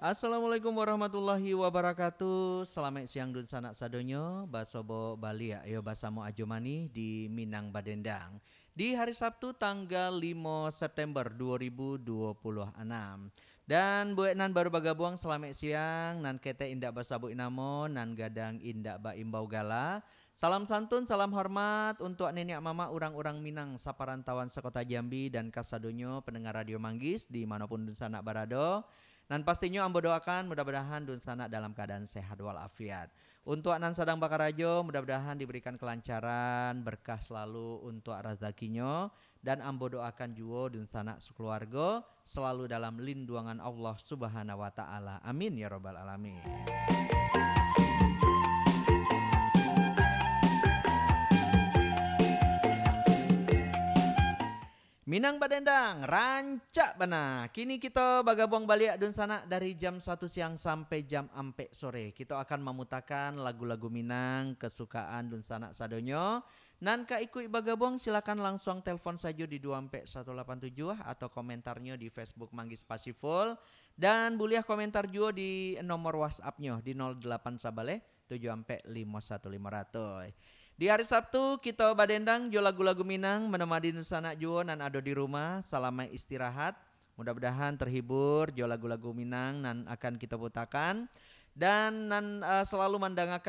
Assalamualaikum warahmatullahi wabarakatuh. Selamat siang dun sanak sadonyo, basobo Bali ya, yo basamu ajomani di Minang Badendang. Di hari Sabtu tanggal 5 September 2026. Dan buat nan baru bagabuang selamat siang, nan kete indak basabu inamo, nan gadang indak ba imbau gala. Salam santun, salam hormat untuk nenek mama orang-orang Minang, saparantawan sekota Jambi dan kasadonyo pendengar Radio Manggis di manapun dun sanak barado. Dan pastinya ambo doakan mudah-mudahan dun sanak dalam keadaan sehat walafiat. Untuk nan sadang bakarajo mudah-mudahan diberikan kelancaran, berkah selalu untuk rezekinya. Dan ambo doakan juga dun sanak sekeluarga selalu dalam lindungan Allah Subhanahu wa taala. Amin ya rabbal alamin. Minang Badendang, rancak bana. Kini kita bagabong balik dun sana dari jam 1 siang sampai jam 4 sore. Kita akan memutakan lagu-lagu Minang kesukaan dun sana sadonyo. Nan ka ikut bagabong silakan langsung telepon saja di 24187 atau komentarnya di Facebook Manggis Pasiful. Dan boleh komentar juga di nomor WhatsApp-nya di 08 sabale 745150. Di hari Sabtu kita badendang jo lagu-lagu Minang menemani nusana jo nan ado di rumah selama istirahat. Mudah-mudahan terhibur jo lagu-lagu Minang nan akan kita putakan dan nan selalu mendengarkan